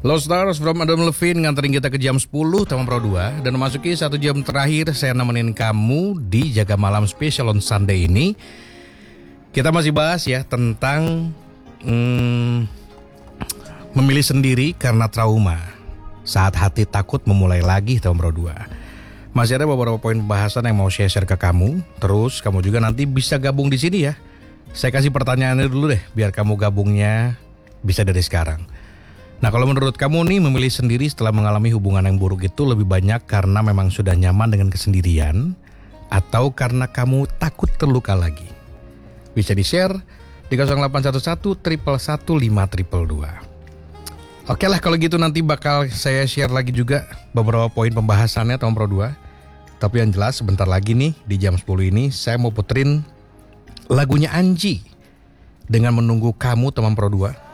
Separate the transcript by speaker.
Speaker 1: Lost Stars from Adam Levine nganterin kita ke jam 10 Taman Pro 2. Dan memasuki 1 jam terakhir saya nemenin kamu di Jaga Malam Special on Sunday ini. Kita masih bahas ya tentang memilih sendiri karena trauma. Saat hati takut memulai lagi Taman Pro 2. Masih ada beberapa poin pembahasan yang mau saya share ke kamu. Terus kamu juga nanti bisa gabung di sini ya. Saya kasih pertanyaannya dulu deh, biar kamu gabungnya bisa dari sekarang. Nah, kalau menurut kamu nih, memilih sendiri setelah mengalami hubungan yang buruk itu lebih banyak karena memang sudah nyaman dengan kesendirian atau karena kamu takut terluka lagi? Bisa di-share di 0811 111 522. Oke lah, kalau gitu nanti bakal saya share lagi juga beberapa poin pembahasannya Taman Pro 2. Tapi yang jelas sebentar lagi nih di jam 10 ini saya mau puterin lagunya Anji dengan Menunggu Kamu Taman Pro 2.